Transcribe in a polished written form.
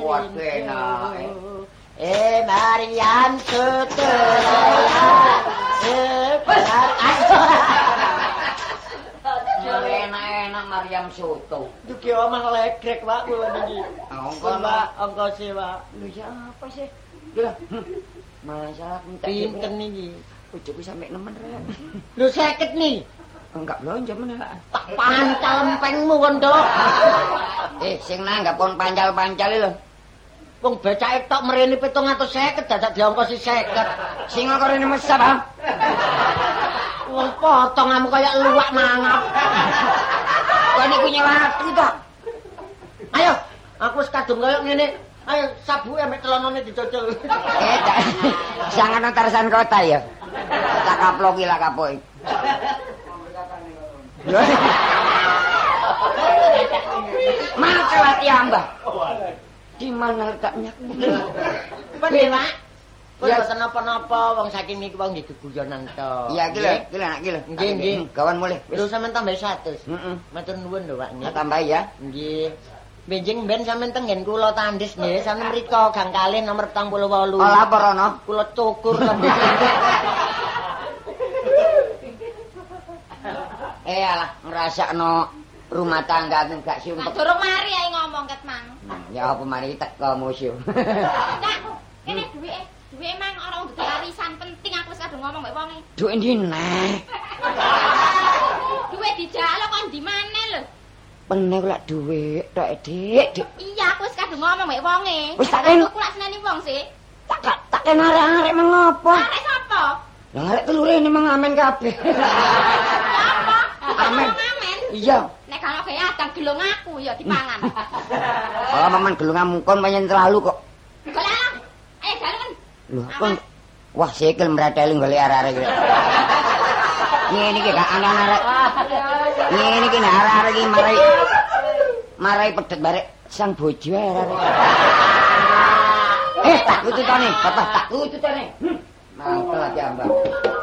Waduh enak. Mariam soto. Enak-enak Mariam soto. Duki omah legrek Pak kula niki. Ongkos Pak, ongkos Pak. Lho ya apa sih? Lho. Masalah minta pinten niki. Bojoku sampe nemen rek. Lho 50 nih. Enggak belanja men. Tak pancal empengmu kon, Dok. Sing nanggap kon pancal-pancal lho. Wong becake tok mrene 750 dadak diongkosi 50. Sing kok rene mesap, ha? Wong potonganmu kaya luwak mangap. Kok niku nyewati to? Ayo, aku wis kadung kaya ngene. Ayo sabuke mek celonone dicocol. Jangan Tarzan kota ya. Tak kaploki lah kapoki. Masalah tiambah. Di mana letaknya? Dewa. Kok boten napa-napa wong saking niku wong nggih guyonan to. Iya iki lho, nak iki lho. Nggih, nggih. Kawan mulih. Lho sampean tambah 100. Heeh. Matur nuwun lho, Pak. Tak tambah ya. Nggih. Benjing ben sampean tengen kula tandis nggih, sampean mriko gang kalih nomor 48. Oh, lapor ana. Kula cukur lembut. Alah, ngrasakno rumah tangga gak sumpek. Durung mari ae ngomong ket mang. Ya apa mari teko musuh. Cak, kene duwike. Duwike mang ora wong arisan penting aku wis kadung ngomong mbek wonge. Duit ndi neh? Duit dijaluk kon di mana lho? Peneh lak duit tok Dik. Iya, aku wis kadung ngomong mbek wonge. Wis tak en. Aku lak seneni wong sih. Tak arek-arek mengopo? Arek sapa? Lah arek telure ini mengamen kabeh. Apa? Amen. Amen. Iya. Nek kalau kaya adang gelung aku ya dipangan. Oh, maman gelungamu kon pancen terlalu kok. Golek. Ayo jalukan. Lho, kon wah sikil mrateli golek arek-arek iki. Ngene iki gak ana arek. Ngene iki nek arek-arek iki marai pedet barek sang bojo arek-arek. Tak tututane, bapak tak tututane. Mangkel aja, Mbak.